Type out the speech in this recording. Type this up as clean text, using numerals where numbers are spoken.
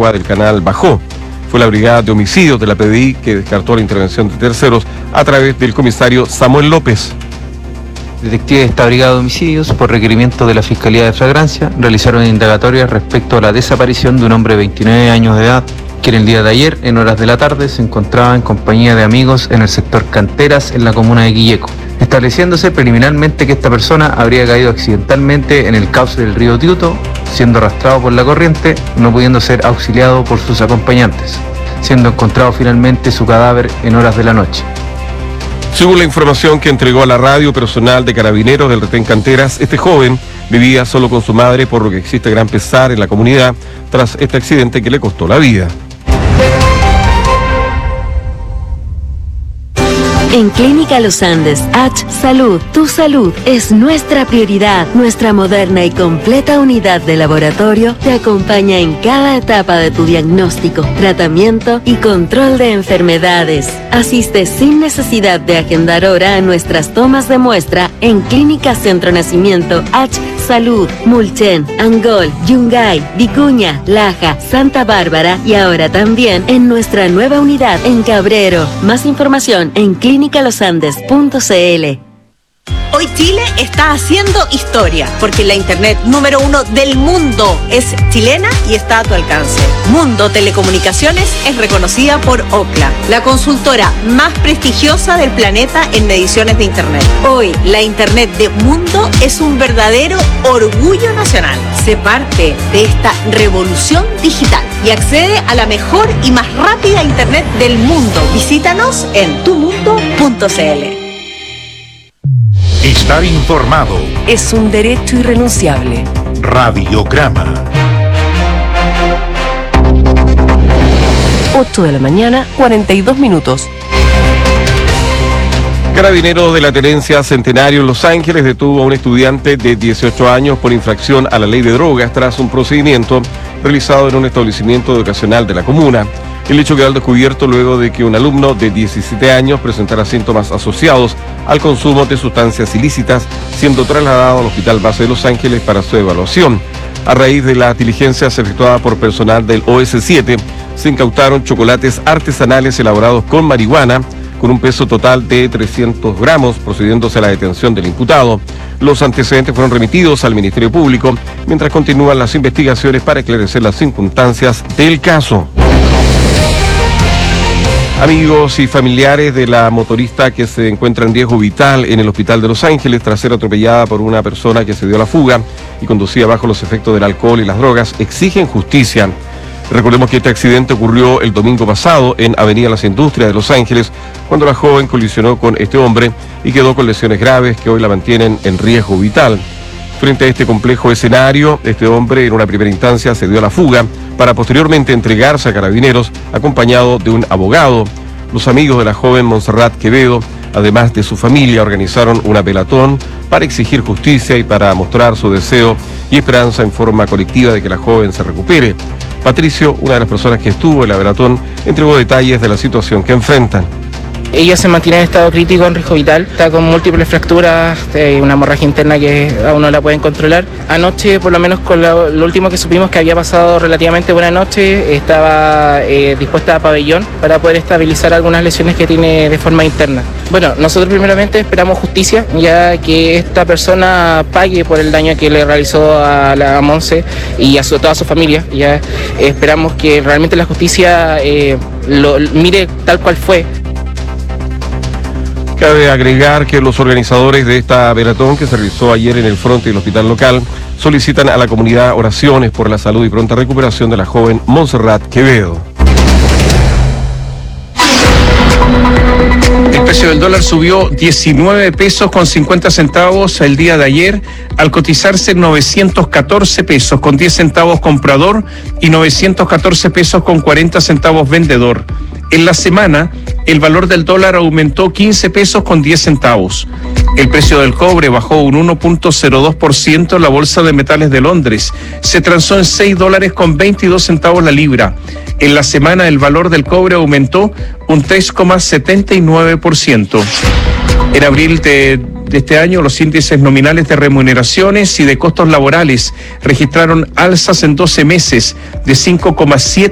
agua del canal bajó. Fue la brigada de homicidios de la PDI que descartó la intervención de terceros a través del comisario Samuel López. Detectives de esta brigada de homicidios, por requerimiento de la Fiscalía de Flagrancia, realizaron indagatorias respecto a la desaparición de un hombre de 29 años de edad, que en el día de ayer, en horas de la tarde, se encontraba en compañía de amigos en el sector Canteras, en la comuna de Quilleco, estableciéndose preliminarmente que esta persona habría caído accidentalmente en el cauce del río Tiuto, siendo arrastrado por la corriente, no pudiendo ser auxiliado por sus acompañantes, siendo encontrado finalmente su cadáver en horas de la noche. Según la información que entregó a la radio personal de Carabineros del retén Canteras, este joven vivía solo con su madre, por lo que existe gran pesar en la comunidad tras este accidente que le costó la vida. En Clínica Los Andes, H Salud, tu salud es nuestra prioridad. Nuestra moderna y completa unidad de laboratorio te acompaña en cada etapa de tu diagnóstico, tratamiento y control de enfermedades. Asiste sin necesidad de agendar hora a nuestras tomas de muestra en Clínica Centro Nacimiento H Salud, Mulchen, Angol, Yungay, Vicuña, Laja, Santa Bárbara y ahora también en nuestra nueva unidad en Cabrero. Más información en clinicalosandes.cl. Hoy Chile está haciendo historia, porque la internet número 1 del mundo es chilena y está a tu alcance. Mundo Telecomunicaciones es reconocida por Ookla, la consultora más prestigiosa del planeta en mediciones de internet. Hoy, la internet de Mundo es un verdadero orgullo nacional. Sé parte de esta revolución digital y accede a la mejor y más rápida internet del mundo. Visítanos en tumundo.cl. Estar informado es un derecho irrenunciable. Radiograma. 8 de la mañana, 42 minutos. Carabineros de la Tenencia Centenario en Los Ángeles detuvo a un estudiante de 18 años por infracción a la ley de drogas tras un procedimiento realizado en un establecimiento educacional de la comuna. El hecho quedó al descubierto luego de que un alumno de 17 años presentara síntomas asociados al consumo de sustancias ilícitas, siendo trasladado al Hospital Base de Los Ángeles para su evaluación. A raíz de las diligencias efectuadas por personal del OS7, se incautaron chocolates artesanales elaborados con marihuana, con un peso total de 300 gramos, procediéndose a la detención del imputado. Los antecedentes fueron remitidos al Ministerio Público, mientras continúan las investigaciones para esclarecer las circunstancias del caso. Amigos y familiares de la motorista que se encuentra en riesgo vital en el Hospital de Los Ángeles tras ser atropellada por una persona que se dio a la fuga y conducía bajo los efectos del alcohol y las drogas, exigen justicia. Recordemos que este accidente ocurrió el domingo pasado en Avenida Las Industrias de Los Ángeles, cuando la joven colisionó con este hombre y quedó con lesiones graves que hoy la mantienen en riesgo vital. Frente a este complejo escenario, este hombre en una primera instancia se dio a la fuga para posteriormente entregarse a Carabineros acompañado de un abogado. Los amigos de la joven Montserrat Quevedo, además de su familia, organizaron una velatón para exigir justicia y para mostrar su deseo y esperanza en forma colectiva de que la joven se recupere. Patricio, una de las personas que estuvo en la velatón, entregó detalles de la situación que enfrentan. Ella se mantiene en estado crítico en riesgo vital, está con múltiples fracturas, una hemorragia interna que aún no la pueden controlar. Anoche, por lo menos con lo último que supimos, que había pasado relativamente buena noche, estaba dispuesta a pabellón para poder estabilizar algunas lesiones que tiene de forma interna. Bueno, nosotros primeramente esperamos justicia, ya que esta persona pague por el daño que le realizó a la Monse y a toda su familia. Ya esperamos que realmente la justicia lo mire tal cual fue. Cabe agregar que los organizadores de esta velatón que se realizó ayer en el frente del hospital local solicitan a la comunidad oraciones por la salud y pronta recuperación de la joven Montserrat Quevedo. El precio del dólar subió 19 pesos con 50 centavos el día de ayer, al cotizarse 914 pesos con 10 centavos comprador y 914 pesos con 40 centavos vendedor. En la semana, el valor del dólar aumentó 15 pesos con 10 centavos. El precio del cobre bajó un 1.02% en la Bolsa de Metales de Londres. Se transó en $6 con 22 centavos la libra. En la semana, el valor del cobre aumentó un 3,79%. En abril de este año, los índices nominales de remuneraciones y de costos laborales registraron alzas en 12 meses de 5,7%.